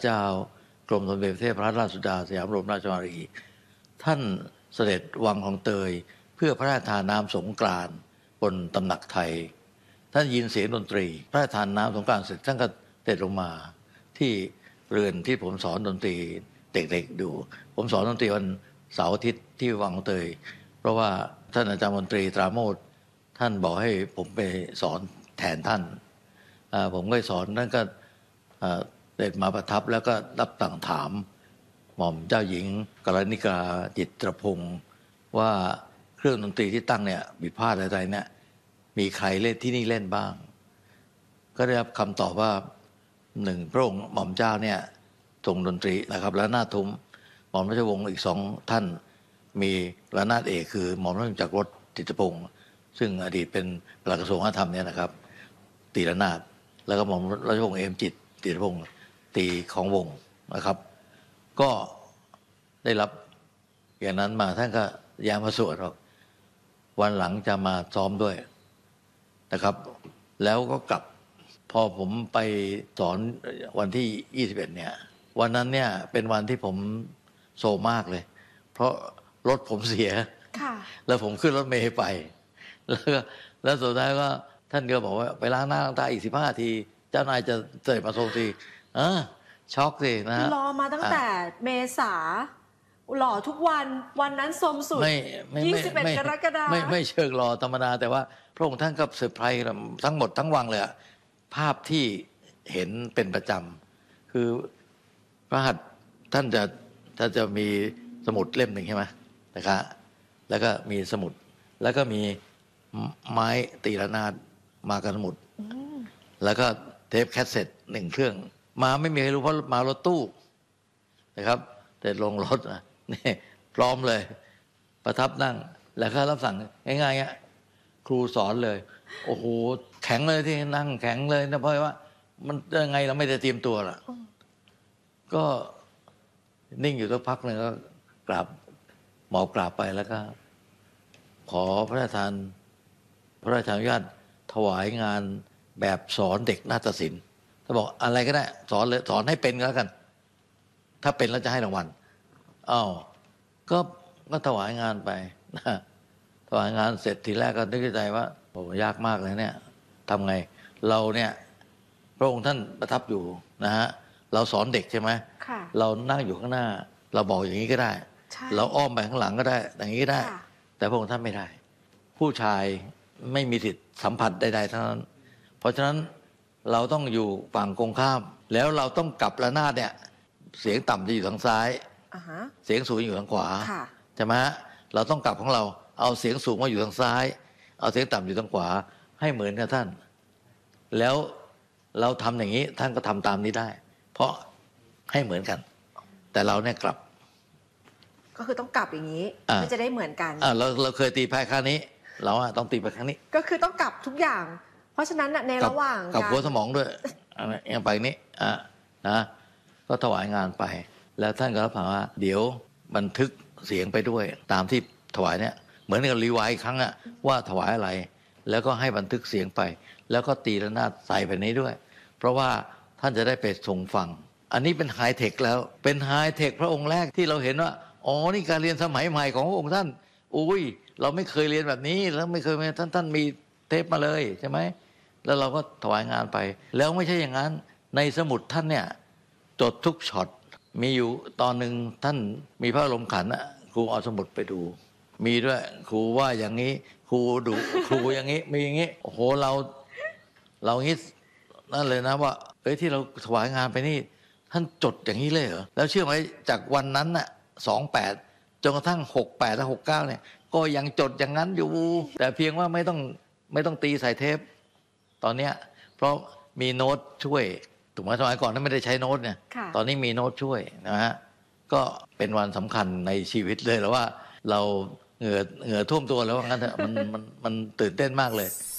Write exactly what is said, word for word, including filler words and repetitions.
เจ้ากรมสมเด็จพระเทพรัตนราชสุดาสยามบรมราชกุมารีท่านเสด็จวังคลองเตยเพื่อพระราชทานน้ำสงกรานต์บนตำหนักไทยท่านยินเสียงดนตรีพระราชทานน้ำสงกรานต์เสร็จท่านก็เสด็จลงมาที่เรือนที่ผมสอนดนตรีเด็กๆดูผมสอนดนตรีวันเสาร์อาทิตย์ที่วังเตยเพราะว่าท่านอาจารย์มนตรีตราโมทท่านบอกให้ผมไปสอนแทนท่านผมก็สอนท่านก็เด็ดมาประทับแล้วก็รับสั่งถามหม่อมเจ้าหญิงกรณิกาจิตรพงศ์ว่าเครื่องดนตรีที่ตั้งเนี่ยบิดพลาดอะไรเนี่ยมีใครเล่นที่นี่เล่นบ้างก็ได้รับคำตอบว่าหนึ่งพระองค์หม่อมเจ้าเนี่ยทรงดนตรีนะครับและนาฏทุ้มหม่อมราชวงศ์อีกสองท่านมีระนาดเอกคือหม่อมราชวงศ์จักรวรรดิจิตรพงศ์ซึ่งอดีตเป็นปลัดกระทรวงวัฒนธรรมเนี่ยนะครับตีระนาดแล้วก็หม่อมราชวงศ์เอมจิตจิตรพงศ์ตีของวงนะครับก็ได้รับอย่างนั้นมาท่านก็ย้ายมาสวดวันหลังจะมาซ้อมด้วยนะครับแล้วก็กลับพอผมไปสอนวันที่ยี่สิบเอ็ดเนี่ยวันนั้นเนี่ยเป็นวันที่ผมโศกมากเลยเพราะรถผมเสียแล้วผมขึ้นรถเมล์ไปแล้วก็แล้วสุดท้ายก็ท่านก็บอกว่าไปล้างหน้าล้างตาอีกสิบห้าทีเจ้านายจะเสด็จมาทรงทีเออช็อกสินะรอมาตั้งแต่เมษาหล่อทุกวันวันนั้นสมสุดยี่สิบเอ็ดกรกฎาคมไม่ไม่เชิงรอธรรมดาแต่ว่าพระองค์ท่านก็เซอร์ไพรส์ทั้งหมดทั้งวังเลยอะภาพที่เห็นเป็นประจำคือพระหัตถ์ท่านจะท่านจะมีสมุดเล่มหนึ่งใช่ไหมนะครับแล้วก็มีสมุดแล้วก็มีไม้ตีระนาดมากับสมุดแล้วก็เทปแคสเซ็ตหนึ่งเครื่องมาไม่มีใครรู้เพราะมารถตู้นะครับแต่ลงรถนะนี่พร้อมเลยประทับนั่งแล้วก็รับสั่งง่ายๆเงี้ยครูสอนเลยโอ้โหแข็งเลยที่นั่งแข็งเลยนะเพราะว่ามันยังไงเราไม่ได้เตรียมตัวล่ะก็นิ่งอยู่สักพักหนึ่งก็กราบหมอบกราบไปแล้วก็ขอพระราชทานพระราชทานอนุญาตถวายงานแบบสอนเด็กนาฏศิลป์ถ้าบอกอะไรก็ได้สอนเลยสอนให้เป็นก็แล้วกันถ้าเป็นแล้วจะให้รางวัลอ้าวก็ก็ถวายงานไปนะถวายงานเสร็จทีแรกก็นึกในใจว่าโอ้ยากมากเลยเนี่ยทำไงเราเนี่ยพระองค์ท่านประทับอยู่นะฮะเราสอนเด็กใช่ไหมเรานั่งอยู่ข้างหน้าเราบอกอย่างนี้ก็ได้เราอ้อมไปข้างหลังก็ได้อย่างนี้ก็ได้แต่พระองค์ท่านไม่ได้ผู้ชายไม่มีสิทธิ์สัมผัสใดๆทั้งนั้นเพราะฉะนั้นเราต้องอยู่ฝั่งตรงข้ามแล้วเราต้องกลับระนาดเนี่ยเสียงต่ำจะอยู่ทางซ้าย uh-huh. เสียงสูงอยู่ทางขวาใช่ไหมเราต้องกลับของเราเอาเสียงสูงมาอยู่ทางซ้ายเอาเสียงต่ำอยู่ทางขวาให้เหมือนกับท่านแล้วเราทำอย่างนี้ท่านก็ทำตามนี้ได้เพราะให้เหมือนกันแต่เราเนี่ยกลับก็คือต้องกลับอย่างนี้มันจะได้เหมือนกันอ่าเราเราเคยตีแพ้ครั้งนี้เราอะต้องตีไปครั้งนี้ก็คือต้องกลับทุกอย่างเพราะฉะนั้นในระหว่างกับหัวสมองด้วยอย่างไปนี้อ่ะนะก็ถวายงานไปแล้วท่านก็รับปากว่าเดี๋ยวบันทึกเสียงไปด้วยตามที่ถวายเนี่ยเหมือนกับรีไวซ์ครั้งอะว่าถวายอะไรแล้วก็ให้บันทึกเสียงไปแล้วก็ตีระนาดใส่ไปนี้ด้วยเพราะว่าท่านจะได้ไปส่งฟังอันนี้เป็นไฮเทคแล้วเป็นไฮเทคพระองค์แรกที่เราเห็นว่าอ๋อนี่การเรียนสมัยใหม่ของพระองค์ท่านอุ้ยเราไม่เคยเรียนแบบนี้แล้วไม่เคยท่านท่านมีเทปมาเลยใช่ไหมแล้วเราก็ถวายงานไปแล้วไม่ใช่อย่างนั้นในสมุดท่านเนี่ยจดทุกช็อตมีอยู่ตอนหนึ่งท่านมีพระลมขันอ่ะครูเอาสมุดไปดูมีด้วยครูว่าอย่างนี้ครูดุครูอย่างนี้มีอย่างนี้โอ้โหเราเรางี้นั่นเลยนะว่าเอ้ยที่เราถวายงานไปนี่ท่านจดอย่างนี้เลยเหรอแล้วเชื่อไหมจากวันนั้นน่ะสองแปดจนกระทั่งหกแปดและหกเก้าเนี่ยก็ยังจดอย่างนั้นอยู่แต่เพียงว่าไม่ต้องไม่ต้องตีใส่เทปตอนเนี้ยเพราะมีโน้ตช่วยถูกไหมสมัยก่อนนั้นไม่ได้ใช้โน้ตเนี่ยตอนนี้มีโน้ตช่วยนะฮะก็เป็นวันสำคัญในชีวิตเลยแล้วว่าเราเหงื่อเหงื่อท่วมตัวแล้วว่างั้นเถอะมันมันมันตื่นเต้นมากเลย